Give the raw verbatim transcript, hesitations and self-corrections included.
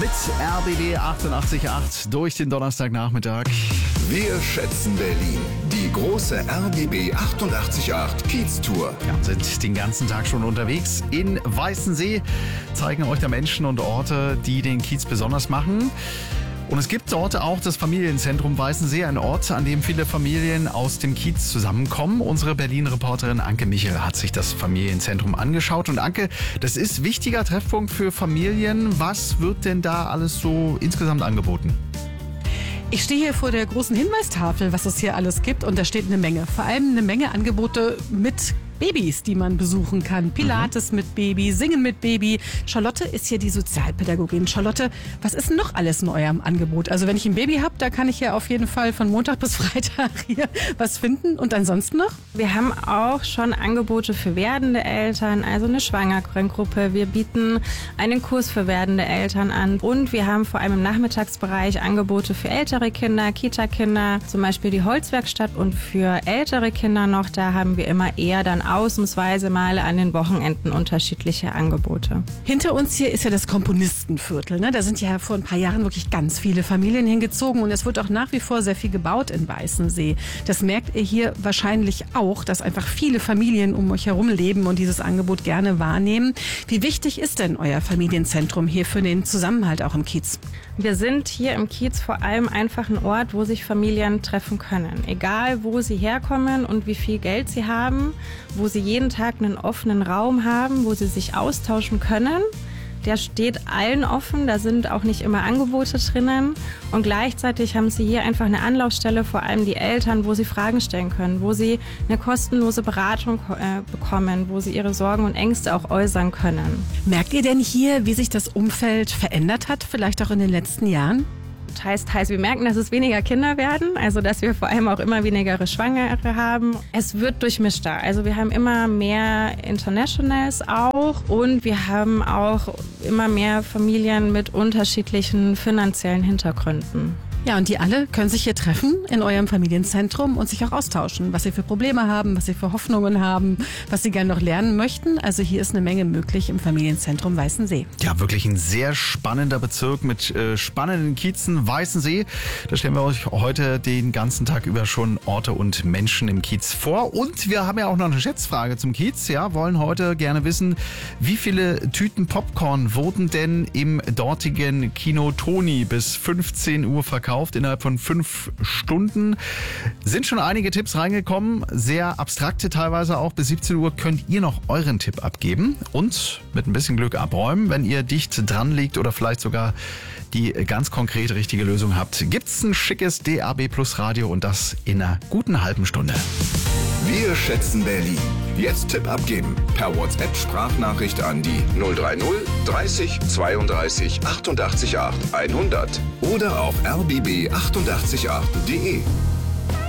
mit R B B achtundachtzig Komma acht durch den Donnerstagnachmittag. Wir schätzen Berlin. Die große R B B achtundachtzig Komma acht Kiez-Tour. Ja, sind den ganzen Tag schon unterwegs in Weißensee, zeigen euch da Menschen und Orte, die den Kiez besonders machen. Und es gibt dort auch das Familienzentrum Weißensee, ein Ort, an dem viele Familien aus dem Kiez zusammenkommen. Unsere Berlin-Reporterin Anke Michel hat sich das Familienzentrum angeschaut. Und Anke, das ist wichtiger Treffpunkt für Familien. Was wird denn da alles so insgesamt angeboten? Ich stehe hier vor der großen Hinweistafel, was es hier alles gibt, und da steht eine Menge. Vor allem eine Menge Angebote mit Babys, die man besuchen kann. Pilates mhm. mit Baby, Singen mit Baby. Charlotte ist hier die Sozialpädagogin. Charlotte, was ist denn noch alles in eurem Angebot? Also wenn ich ein Baby habe, da kann ich ja auf jeden Fall von Montag bis Freitag hier was finden. Und ansonsten noch? Wir haben auch schon Angebote für werdende Eltern, also eine Schwangerengruppe. Wir bieten einen Kurs für werdende Eltern an. Und wir haben vor allem im Nachmittagsbereich Angebote für ältere Kinder, Kita-Kinder, zum Beispiel die Holzwerkstatt. Und für ältere Kinder noch, da haben wir immer eher dann ausnahmsweise mal an den Wochenenden unterschiedliche Angebote. Hinter uns hier ist ja das Komponistenviertel. Ne? Da sind ja vor ein paar Jahren wirklich ganz viele Familien hingezogen und es wird auch nach wie vor sehr viel gebaut in Weißensee. Das merkt ihr hier wahrscheinlich auch, dass einfach viele Familien um euch herum leben und dieses Angebot gerne wahrnehmen. Wie wichtig ist denn euer Familienzentrum hier für den Zusammenhalt auch im Kiez? Wir sind hier im Kiez vor allem einfach ein Ort, wo sich Familien treffen können. Egal, wo sie herkommen und wie viel Geld sie haben, wo sie jeden Tag einen offenen Raum haben, wo sie sich austauschen können. Der steht allen offen, da sind auch nicht immer Angebote drinnen. Und gleichzeitig haben sie hier einfach eine Anlaufstelle, vor allem die Eltern, wo sie Fragen stellen können, wo sie eine kostenlose Beratung äh, bekommen, wo sie ihre Sorgen und Ängste auch äußern können. Merkt ihr denn hier, wie sich das Umfeld verändert hat, vielleicht auch in den letzten Jahren? Heißt, heißt, wir merken, dass es weniger Kinder werden, also dass wir vor allem auch immer weniger Schwangere haben. Es wird durchmischter, also wir haben immer mehr Internationals auch und wir haben auch immer mehr Familien mit unterschiedlichen finanziellen Hintergründen. Ja, und die alle können sich hier treffen in eurem Familienzentrum und sich auch austauschen, was sie für Probleme haben, was sie für Hoffnungen haben, was sie gerne noch lernen möchten. Also hier ist eine Menge möglich im Familienzentrum Weißensee. Ja, wirklich ein sehr spannender Bezirk mit äh, spannenden Kiezen. Weißensee, da stellen wir euch heute den ganzen Tag über schon Orte und Menschen im Kiez vor. Und wir haben ja auch noch eine Schätzfrage zum Kiez. Ja, wollen heute gerne wissen, wie viele Tüten Popcorn wurden denn im dortigen Kino Toni bis fünfzehn Uhr verkauft? Innerhalb von fünf Stunden sind schon einige Tipps reingekommen, sehr abstrakte teilweise auch. Bis siebzehn Uhr könnt ihr noch euren Tipp abgeben und mit ein bisschen Glück abräumen, wenn ihr dicht dran liegt oder vielleicht sogar die ganz konkret richtige Lösung habt. Gibt's ein schickes D A B Plus Radio und das in einer guten halben Stunde. Wir schätzen Berlin. Jetzt Tipp abgeben. Per WhatsApp-Sprachnachricht an die null drei null dreißig zweiunddreißig achtundachtzig acht hundert oder auf r b b achtundachtzig acht punkt d e.